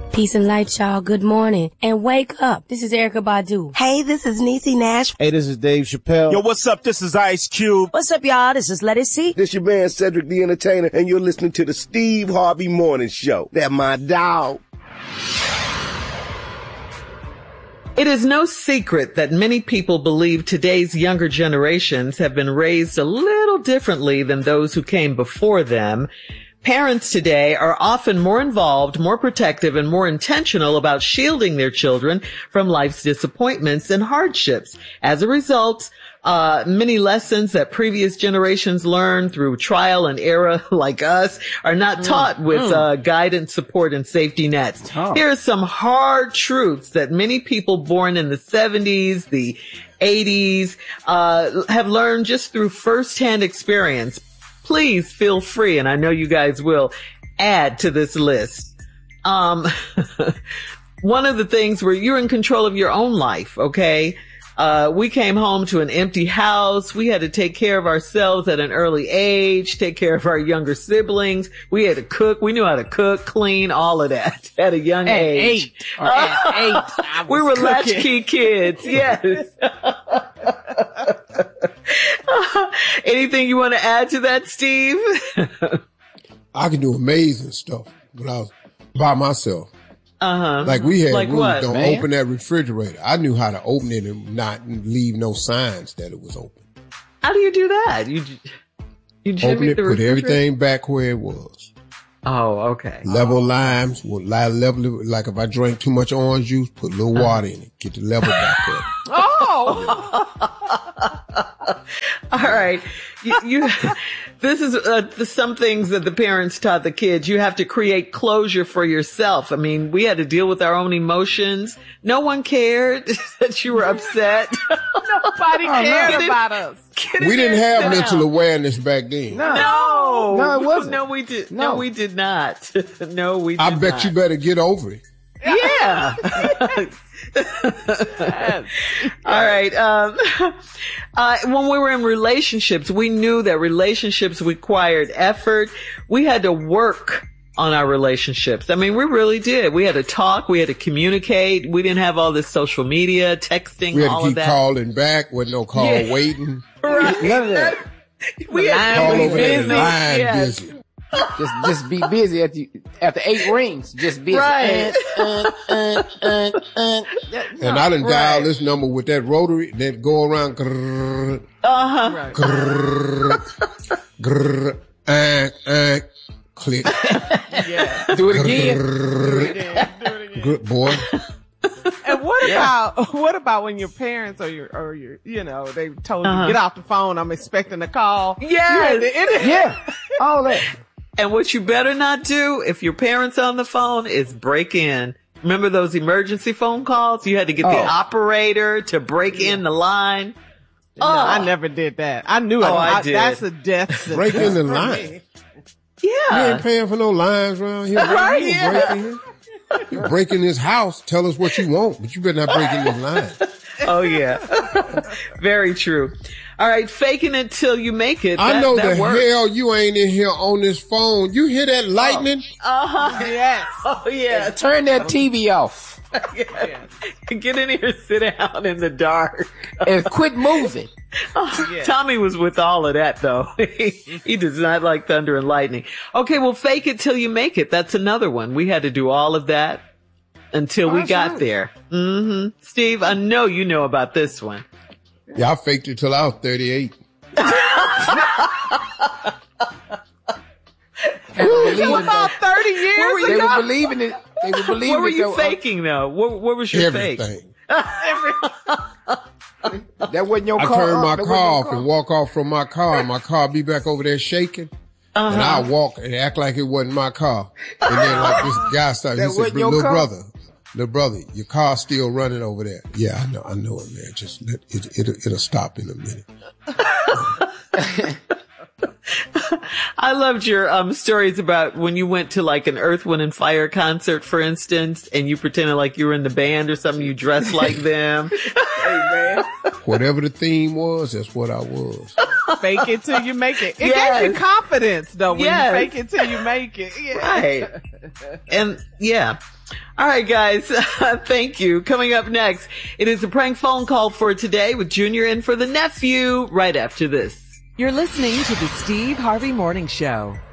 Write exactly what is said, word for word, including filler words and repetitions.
Peace and light, y'all. Good morning. And wake up. This is Erykah Badu. Hey, this is Niecy Nash. Hey, this is Dave Chappelle. Yo, what's up? This is Ice Cube. What's up, y'all? This is Let It See. This your man, Cedric the Entertainer, and you're listening to the Steve Harvey Morning Show. That my dog. It is no secret that many people believe today's younger generations have been raised a little differently than those who came before them. Parents today are often more involved, more protective, and more intentional about shielding their children from life's disappointments and hardships. As a result, uh, many lessons that previous generations learned through trial and error like us are not taught mm, with mm. Uh, guidance, support, and safety nets. Oh. Here are some hard truths that many people born in the seventies, the eighties, uh, have learned just through firsthand experience. Please feel free, and I know you guys will, add to this list. Um, one of the things where you're in control of your own life, okay? Uh, we came home to an empty house. We had to take care of ourselves at an early age, take care of our younger siblings. We had to cook. We knew how to cook, clean, all of that at a young at age. Eight. Or at eight. I we were cooking. latchkey kids. Yes. Anything you want to add to that, Steve? I can do amazing stuff when I was by myself. Uh-huh. Like we had like rules, what, don't man? open that refrigerator. I knew how to open it and not leave no signs that it was open. How do you do that? You you open it, the put everything back where it was. Oh, okay. Level oh. limes, well, level like if I drank too much orange juice, put a little uh-huh. water in it, get the level back up. Oh. All right. You, you this is uh, some things that the parents taught the kids. You have to create closure for yourself. I mean, we had to deal with our own emotions. No one cared that you were upset. Nobody oh, cared no. about us. We didn't have mental awareness back then. No. No, no it wasn't. No, we did. No, no we did not. No, we did I bet not. you better get over it. Yeah. Yes. All right. Um, uh, when we were in relationships, we knew that relationships required effort. We had to work on our relationships. I mean, we really did. We had to talk. We had to communicate. We didn't have all this social media, texting, we had all to of keep that. calling back with no call Yeah. waiting. Right. None of that. We had Call to be over there, busy. line Yes. busy. Just, just be busy after, you, after eight rings. Just busy. Right. Uh, uh, uh, uh, uh. And I done Right. dial this number with that rotary that go around. Grrr, Uh-huh. Right. grrr, grrr, uh, uh, click. Yeah. Do it again. Grrr, Do it again. Do it again. good boy. And what Yeah. about what about when your parents or your or your you know they told Uh-huh. you get off the phone? I'm expecting a call. Yes. Yeah. Yeah. All that. And what you better not do if your parents on the phone is break in. Remember those emergency phone calls? You had to get Oh. the operator to break in the line. No, Oh. I never did that. I knew Oh, it. I did. That's a death sentence. Break in the for line. me. You Yeah. ain't paying for no lines around here. Right, You ain't yeah. breaking here. You break in this house, tell us what you want, but you better not break in this line. Oh, yeah. Very true. All right. Faking it till you make it. I That- know that the works. hell you ain't in here on this phone. You hear that lightning? Uh-huh. Yes. Oh, yeah. Turn that T V off Yeah. Get in here, sit down in the dark. and quit moving. Yeah. Tommy was with all of that, though. he, he does not like thunder and lightning. Okay, well, fake it till you make it. That's another one. We had to do all of that until we got there. Mm-hmm. Steve, I know you know about this one. Yeah, I faked it till I was thirty-eight. What about thirty years Where were ago? They were believing it. They were believing What were it. you though. faking, though? What, what was your fake? Everything. That wasn't your I car. turn my That wasn't car your off and walk off from my car, and my car be back over there shaking. Uh-huh. And I walk and act like it wasn't my car. And then like this guy started, he That said, wasn't your little car? brother, little brother, your car's still running over there. Yeah, I know, I know it, man. Just let it, it'll, it'll stop in a minute. I loved your um stories about when you went to like an Earth, Wind and Fire concert, for instance, and you pretended like you were in the band or something. You dressed like them. Hey, man. Whatever the theme was, that's what I was. Fake it till you make it. It Yes. gave you confidence though when Yes. you fake it till you make it. Yeah. Right. And yeah. All right, guys. Thank you. Coming up next, it is a prank phone call for today with Junior in for the nephew right after this. You're listening to the Steve Harvey Morning Show.